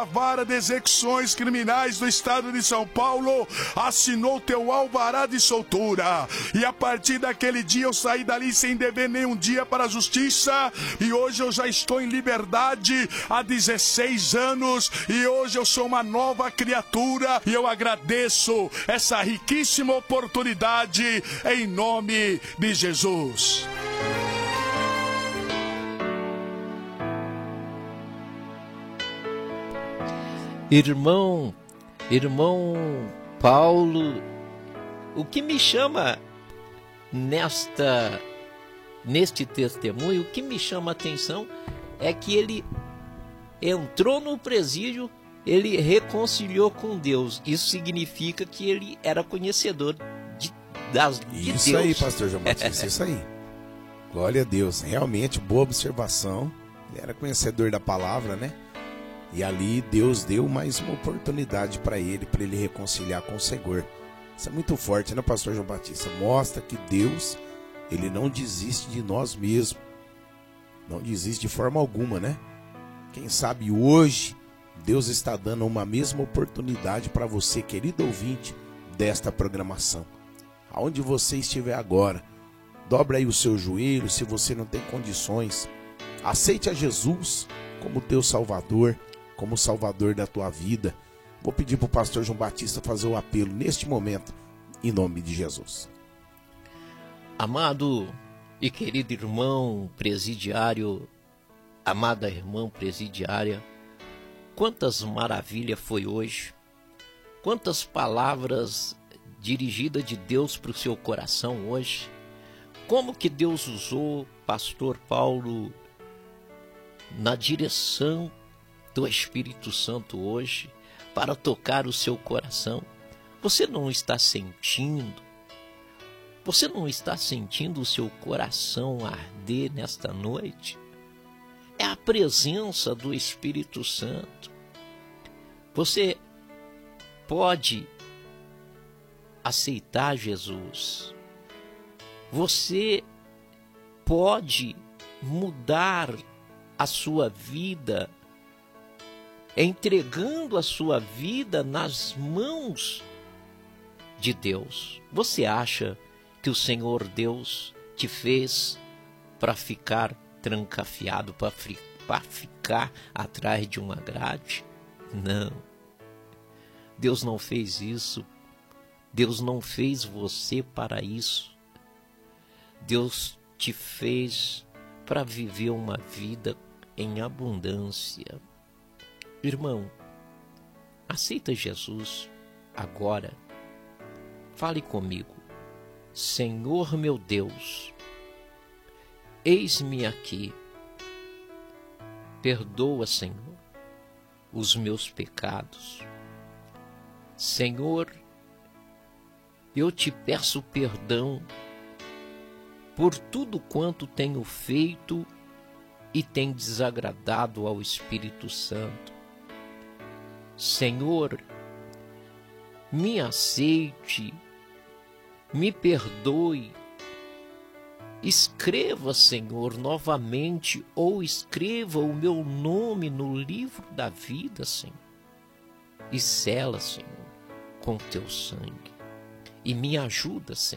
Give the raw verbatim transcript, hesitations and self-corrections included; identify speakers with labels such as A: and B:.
A: A vara de execuções criminais do estado de São Paulo assinou teu alvará de soltura. E a partir daquele dia eu saí dali sem dever nenhum dia para a justiça. E hoje eu já estou em liberdade há dezesseis anos. E hoje eu sou uma nova criatura. E eu agradeço essa riquíssima oportunidade em nome de Jesus.
B: Irmão, irmão Paulo, o que me chama nesta, neste testemunho, o que me chama a atenção é que ele entrou no presídio, ele reconciliou com Deus. Isso significa que ele era conhecedor de, das, de
C: isso
B: Deus.
C: Isso aí, pastor João Batista, isso aí. Glória a Deus, realmente, boa observação. Ele era conhecedor da palavra, né? E ali Deus deu mais uma oportunidade para ele, para ele reconciliar com o Senhor. Isso é muito forte, né, pastor João Batista? Mostra que Deus, ele não desiste de nós mesmos. Não desiste de forma alguma, né? Quem sabe hoje, Deus está dando uma mesma oportunidade para você, querido ouvinte, desta programação. Aonde você estiver agora, dobra aí o seu joelho, se você não tem condições. Aceite a Jesus como teu Salvador, como Salvador da tua vida. Vou pedir para o pastor João Batista fazer o apelo neste momento, em nome de Jesus.
B: Amado e querido irmão presidiário, amada irmã presidiária, quantas maravilhas foi hoje, quantas palavras dirigidas de Deus para o seu coração hoje, como que Deus usou pastor Paulo na direção do Espírito Santo hoje para tocar o seu coração. Você não está sentindo, você não está sentindo o seu coração arder nesta noite? É a presença do Espírito Santo. Você pode aceitar Jesus. Você pode mudar a sua vida, entregando a sua vida nas mãos de Deus. Você acha que o Senhor Deus te fez para ficar trancafiado, para ficar atrás de uma grade? Não. Deus não fez isso. Deus não fez você para isso. Deus te fez para viver uma vida em abundância. Irmão, aceita Jesus agora. Fale comigo. Senhor meu Deus, eis-me aqui. Perdoa, Senhor, os meus pecados. Senhor, eu te peço perdão por tudo quanto tenho feito e tem desagradado ao Espírito Santo. Senhor, me aceite, me perdoe. Escreva, Senhor, novamente, ou escreva o meu nome no livro da vida, Senhor. E sela, Senhor, com teu sangue. E me ajuda, Senhor,